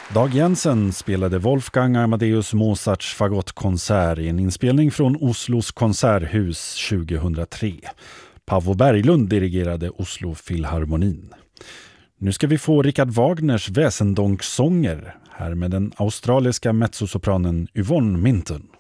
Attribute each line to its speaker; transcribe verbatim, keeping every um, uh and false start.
Speaker 1: Dag Jensen spelade Wolfgang Amadeus Mozarts fagottkonsert i en inspelning från Oslos konserthus tjugohundratre. Paavo Berglund dirigerade Oslo Filharmonin. Nu ska vi få Richard Wagners väsendångssånger här med den australiska mezzosopranen Yvonne Minton.